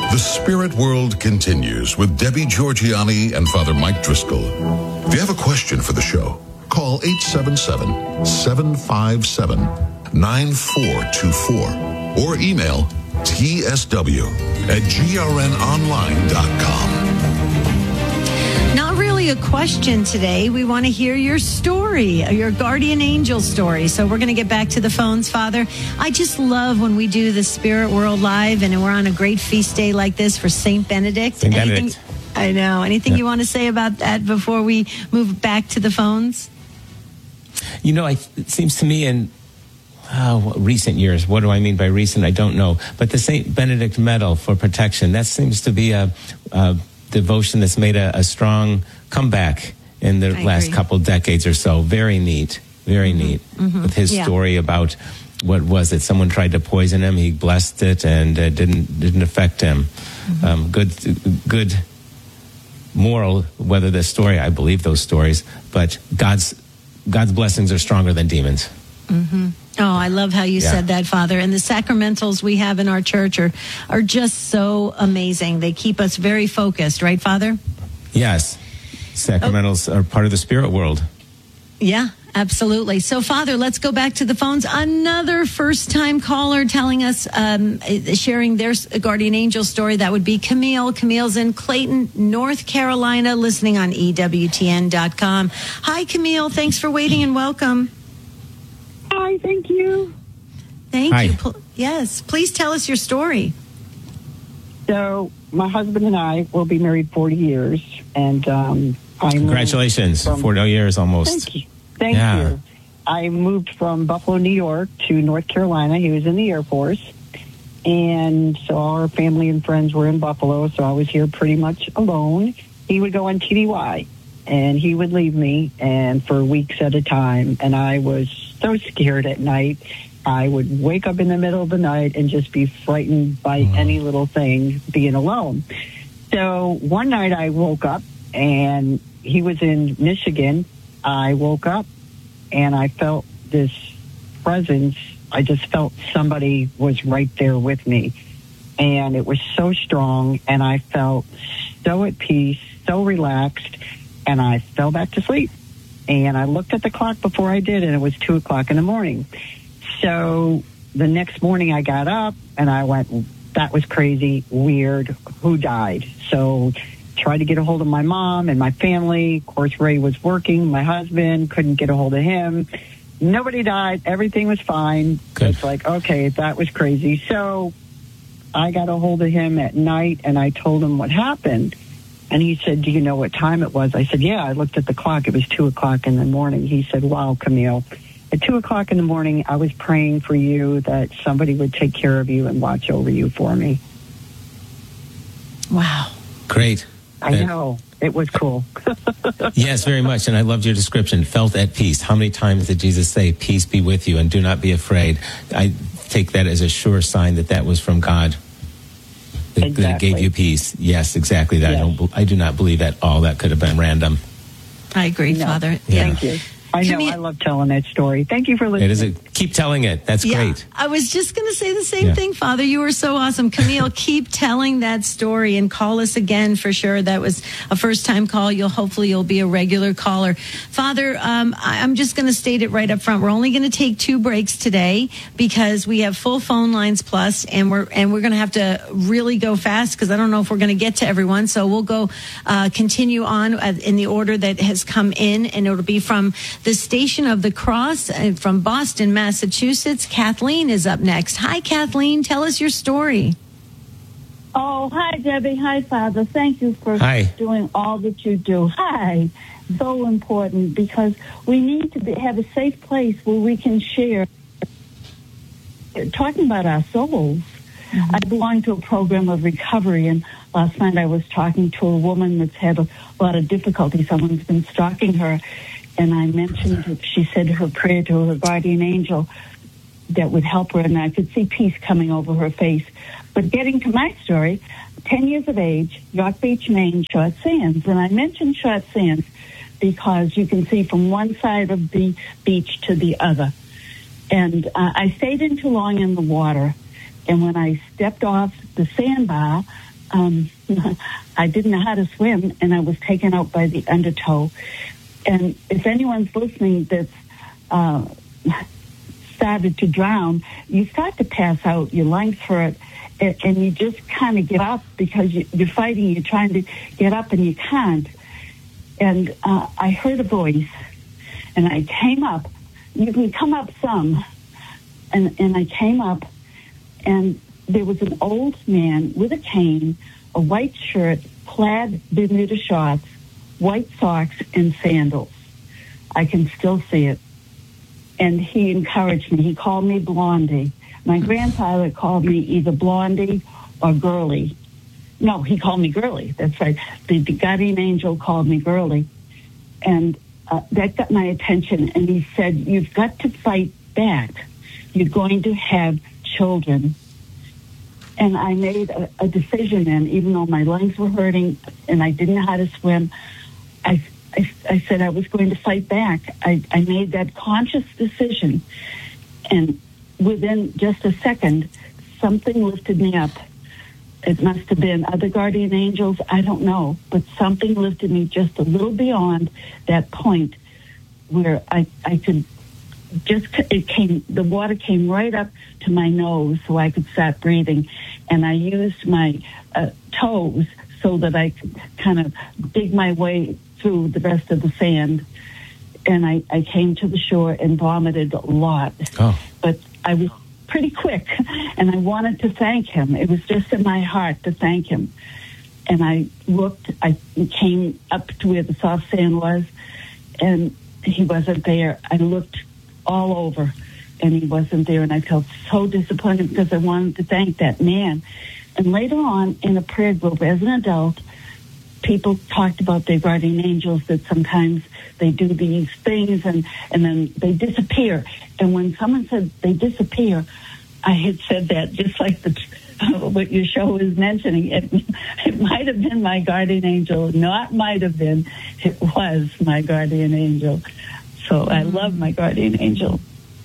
The Spirit World continues with Debbie Georgiani and Father Mike Driscoll. If you have a question for the show, call 877-757-9424 or email tsw@grnonline.com. Not really a question today. We want to hear your story, your guardian angel story. So we're going to get back to the phones, Father. I just love when we do the Spirit World Live and we're on a great feast day like this for St. Benedict. St. Benedict. I know. Anything you want to say about that before we move back to the phones? You know, it seems to me in recent years, what do I mean by recent? I don't know. But the St. Benedict Medal for Protection, that seems to be a devotion that's made a strong comeback in the last couple decades or so. Very neat. Very neat. Mm-hmm. With his story about, what was it? Someone tried to poison him. He blessed it and it didn't affect him. Mm-hmm. Good moral, whether the story, I believe those stories, but God's blessings are stronger than demons. Mm-hmm. Oh, I love how you said that, Father. And the sacramentals we have in our church are just so amazing. They keep us very focused, right, Father? Yes. Sacramentals are part of the spirit world. Yeah, absolutely. So, Father, let's go back to the phones. Another first-time caller telling us, sharing their guardian angel story. That would be Camille. Camille's in Clayton, North Carolina, listening on EWTN.com. Hi, Camille. Thanks for waiting and welcome. Hi, thank you. Thank you. Yes, please tell us your story. So, my husband and I will be married 40 years, and congratulations, 40 years almost. Thank you. I moved from Buffalo, New York to North Carolina. He was in the Air Force, and so our family and friends were in Buffalo, so I was here pretty much alone. He would go on TDY, and he would leave me, and for weeks at a time, and I was so scared at night. I would wake up in the middle of the night and just be frightened by any little thing being alone. So one night I woke up and he was in Michigan. I woke up and I felt this presence. I just felt somebody was right there with me. And it was so strong and I felt so at peace, so relaxed, and I fell back to sleep. And I looked at the clock before I did, and it was 2 o'clock in the morning. So the next morning I got up, and I went, that was crazy, weird, who died? So tried to get a hold of my mom and my family. Of course, Ray was working, my husband, couldn't get a hold of him. Nobody died. Everything was fine. Good. It's like, okay, that was crazy. So I got a hold of him at night, and I told him what happened. And he said, do you know what time it was? I said, yeah, I looked at the clock. It was 2 o'clock in the morning. He said, wow, Camille, at 2 o'clock in the morning, I was praying for you that somebody would take care of you and watch over you for me. Wow. Great. I know. It was cool. Yes, very much. And I loved your description. Felt at peace. How many times did Jesus say, peace be with you and do not be afraid? I take that as a sure sign that was from God. That it gave you peace. Yes, exactly. That. Yes. I do not believe at all that could have been random. I agree, Father. Thank you. I know. I love telling that story. Thank you for listening. Keep telling it. That's great. I was just going to say the same thing, Father. You were so awesome. Camille, keep telling that story and call us again for sure. That was a first-time call. Hopefully you'll be a regular caller. Father, I'm just going to state it right up front. We're only going to take 2 breaks today because we have full phone lines plus, and we're going to have to really go fast because I don't know if we're going to get to everyone. So we'll go continue on in the order that has come in, and it'll be from the Station of the Cross from Boston, Massachusetts. Kathleen is up next. Hi, Kathleen. Tell us your story. Oh, hi, Debbie. Hi, Father. Thank you for doing all that you do. Hi. So important because we need to have a safe place where we can share. Talking about our souls, I belong to a program of recovery, and last night I was talking to a woman that's had a lot of difficulty. Someone's been stalking her. And I mentioned that she said her prayer to her guardian angel that would help her, and I could see peace coming over her face. But getting to my story, 10 years of age, York Beach, Maine, Short Sands. And I mentioned Short Sands because you can see from one side of the beach to the other. And I stayed in too long in the water. And when I stepped off the sandbar, I didn't know how to swim, and I was taken out by the undertow. And if anyone's listening that's started to drown, you start to pass out, your lungs hurt, and you just kind of give up because you're fighting, you're trying to get up, and you can't. And I heard a voice, and I came up. You can come up some. And I came up, and there was an old man with a cane, a white shirt, plaid Bermuda shorts, white socks, and sandals. I can still see it. And he encouraged me. He called me Blondie. My grandfather called me either Blondie or Girlie. No, he called me Girlie. That's right. The guardian angel called me Girlie. And that got my attention. And he said, you've got to fight back. You're going to have children. And I made a decision then, even though my lungs were hurting and I didn't know how to swim, I said I was going to fight back. I made that conscious decision. And within just a second, something lifted me up. It must have been other guardian angels, I don't know, but something lifted me just a little beyond that point where I could just, the water came right up to my nose so I could start breathing. And I used my toes so that I could kind of dig my way through the rest of the sand. And I came to the shore and vomited a lot. Oh. But I was pretty quick, and I wanted to thank him. It was just in my heart to thank him. And I looked, I came up to where the soft sand was, and he wasn't there. I looked all over, and he wasn't there, and I felt so disappointed because I wanted to thank that man. And later on, in a prayer group, as an adult, people talked about their guardian angels, that sometimes they do these things and then they disappear. And when someone said they disappear, I had said that just like what your show is mentioning. It might have been my guardian angel, not might have been. It was my guardian angel. So I love my guardian angel.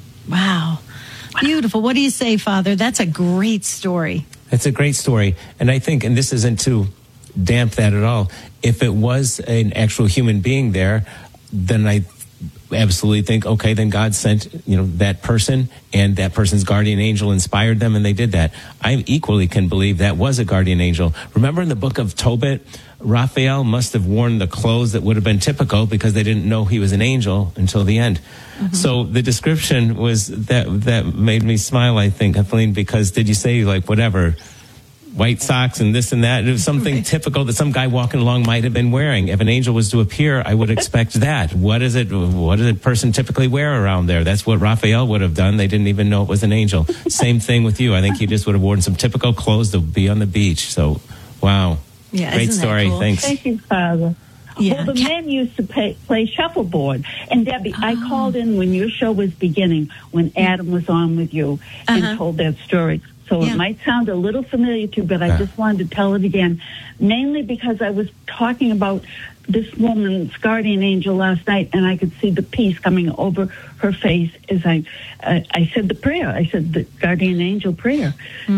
Wow. Beautiful. What do you say, Father? That's a great story. It's a great story. And I think, and this isn't to damp that at all, if it was an actual human being there, then I absolutely think, okay, then God sent, that person, and that person's guardian angel inspired them, and they did that. I equally can believe that was a guardian angel. Remember in the book of Tobit, Raphael must have worn the clothes that would have been typical because they didn't know he was an angel until the end. Mm-hmm. So the description was that made me smile, I think, Kathleen, because did you say whatever, white socks and this and that? It was something typical that some guy walking along might have been wearing. If an angel was to appear, I would expect that. What does a person typically wear around there? That's what Raphael would have done. They didn't even know it was an angel. Same thing with you. I think he just would have worn some typical clothes to be on the beach. So, wow. Yeah, great story. Cool? Thanks. Thank you, Father. Yeah. Well, the men used to play shuffleboard. And Debbie, I called in when your show was beginning, when Adam was on with you and told that story. So it might sound a little familiar to you, but I just wanted to tell it again, mainly because I was talking about this woman's guardian angel last night, and I could see the peace coming over her face as I said the prayer. I said the guardian angel prayer.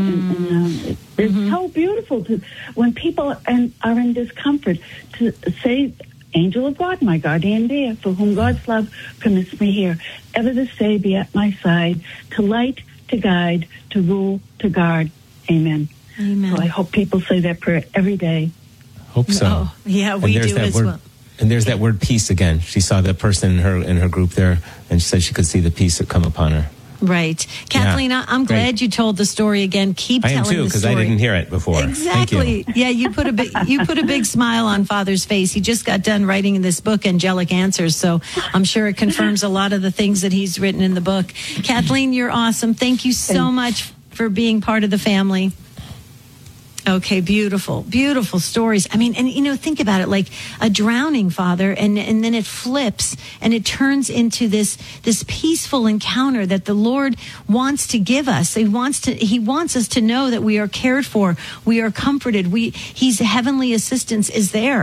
And it's so beautiful when people are in discomfort to say, angel of God, my guardian dear, for whom God's love permits me here, ever to stay, be at my side, to light, to guide, to rule, to guard. Amen. Amen. So I hope people say that prayer every day. Hope so. Oh, yeah, we do as well. And there's that word peace again. She saw the person in her group there, and she said she could see the peace that come upon her. Right. Kathleen, I'm glad you told the story again. Keep telling the story. I am too, because I didn't hear it before. Exactly. Thank you. Yeah, you put a big smile on Father's face. He just got done writing this book, Angelic Answers, so I'm sure it confirms a lot of the things that he's written in the book. Kathleen, you're awesome. Thank you so much for being part of the family. Okay, beautiful, beautiful stories. I mean, and think about it, like a drowning, Father, and then it flips and it turns into this peaceful encounter that the Lord wants to give us. He wants us to know that we are cared for, we are comforted, His heavenly assistance is there.